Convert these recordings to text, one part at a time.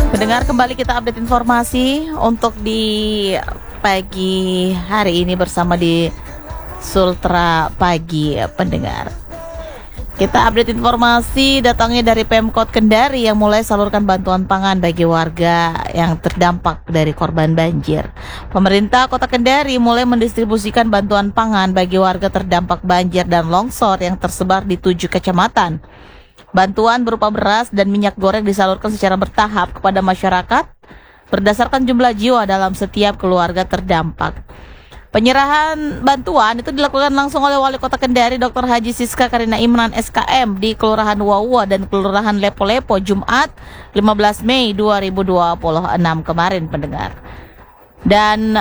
Pendengar, kembali kita update informasi untuk di pagi hari ini bersama di Sultra Pagi pendengar. Kita update informasi datangnya dari Pemkot Kendari yang mulai salurkan bantuan pangan bagi warga yang terdampak dari korban banjir. Pemerintah Kota Kendari mulai mendistribusikan bantuan pangan bagi warga terdampak banjir dan longsor yang tersebar di 7 kecamatan. Bantuan berupa beras dan minyak goreng disalurkan secara bertahap kepada masyarakat berdasarkan jumlah jiwa dalam setiap keluarga terdampak. Penyerahan bantuan itu dilakukan langsung oleh Wali Kota Kendari Dr. Haji Siska Karina Imran SKM di Kelurahan Wawa dan Kelurahan Lepo-Lepo Jumat 15 Mei 2026 kemarin pendengar. Dan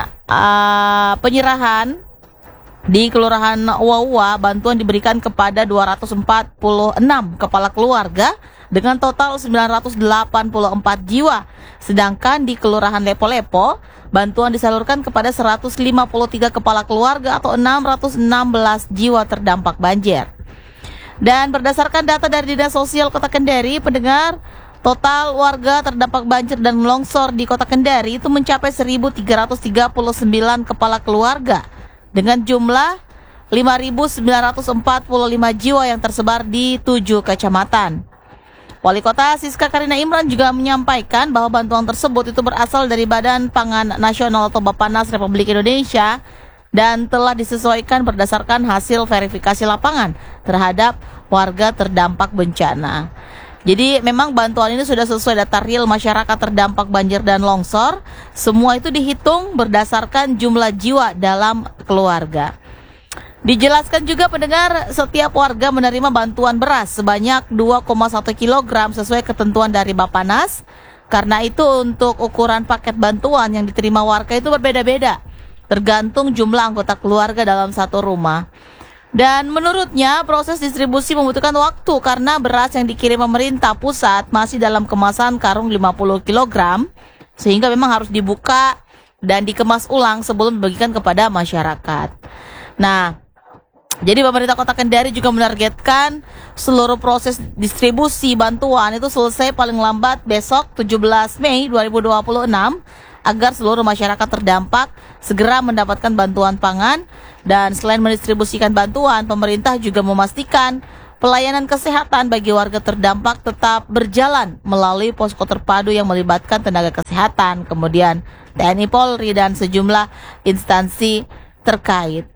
penyerahan di Kelurahan Wawa, bantuan diberikan kepada 246 kepala keluarga dengan total 984 jiwa. Sedangkan di Kelurahan Lepo-Lepo, bantuan disalurkan kepada 153 kepala keluarga atau 616 jiwa terdampak banjir. Dan berdasarkan data dari Dinas Sosial Kota Kendari, pendengar, total warga terdampak banjir dan longsor di Kota Kendari itu mencapai 1.339 kepala keluarga dengan jumlah 5.945 jiwa yang tersebar di 7 kecamatan. Wali Kota Siska Karina Imran juga menyampaikan bahwa bantuan tersebut itu berasal dari Badan Pangan Nasional atau Bappenas Republik Indonesia dan telah disesuaikan berdasarkan hasil verifikasi lapangan terhadap warga terdampak bencana. Jadi memang bantuan ini sudah sesuai data real masyarakat terdampak banjir dan longsor. Semua itu dihitung berdasarkan jumlah jiwa dalam keluarga. Dijelaskan juga pendengar, setiap warga menerima bantuan beras sebanyak 2,1 kg sesuai ketentuan dari Bappenas. Karena itu untuk ukuran paket bantuan yang diterima warga itu berbeda-beda, tergantung jumlah anggota keluarga dalam satu rumah. Dan menurutnya proses distribusi membutuhkan waktu karena beras yang dikirim pemerintah pusat masih dalam kemasan karung 50 kg sehingga memang harus dibuka dan dikemas ulang sebelum dibagikan kepada masyarakat. Nah, jadi pemerintah Kota Kendari juga menargetkan seluruh proses distribusi bantuan itu selesai paling lambat besok 17 Mei 2026 agar seluruh masyarakat terdampak segera mendapatkan bantuan pangan. Dan selain mendistribusikan bantuan, pemerintah juga memastikan pelayanan kesehatan bagi warga terdampak tetap berjalan melalui posko terpadu yang melibatkan tenaga kesehatan, kemudian TNI Polri dan sejumlah instansi terkait.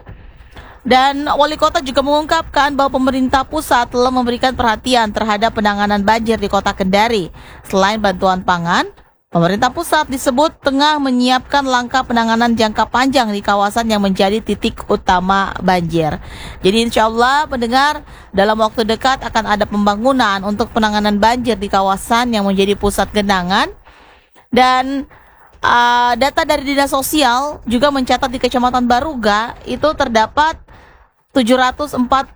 Dan Wali Kota juga mengungkapkan bahwa pemerintah pusat telah memberikan perhatian terhadap penanganan banjir di Kota Kendari. Selain bantuan pangan, pemerintah pusat disebut tengah menyiapkan langkah penanganan jangka panjang di kawasan yang menjadi titik utama banjir. Jadi insya Allah pendengar, dalam waktu dekat akan ada pembangunan untuk penanganan banjir di kawasan yang menjadi pusat genangan. Dan data dari Dinas Sosial juga mencatat di Kecamatan Baruga itu terdapat 748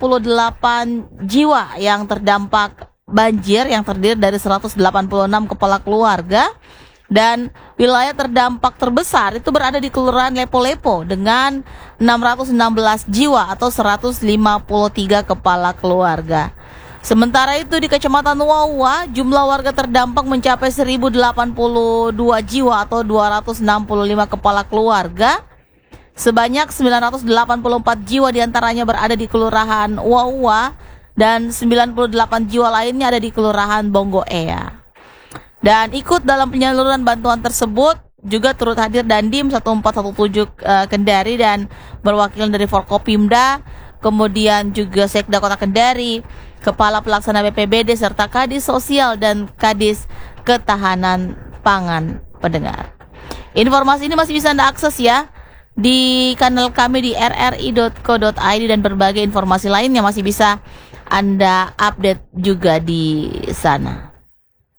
jiwa yang terdampak banjir yang terdiri dari 186 kepala keluarga. Dan wilayah terdampak terbesar itu berada di Kelurahan Lepo-Lepo dengan 616 jiwa atau 153 kepala keluarga. Sementara itu di Kecamatan Wawa, jumlah warga terdampak mencapai 1.082 jiwa atau 265 kepala keluarga. Sebanyak 984 jiwa diantaranya berada di Kelurahan Wawa dan 98 jiwa lainnya ada di Kelurahan Bonggo Ea. Dan ikut dalam penyaluran bantuan tersebut juga turut hadir Dandim 1417 Kendari dan perwakilan dari Forkopimda, kemudian juga Sekda Kota Kendari, Kepala Pelaksana BPBD serta Kadis Sosial dan Kadis Ketahanan Pangan pendengar. Informasi ini masih bisa Anda akses ya di kanal kami di rri.co.id dan berbagai informasi lainnya masih bisa Anda update juga di sana.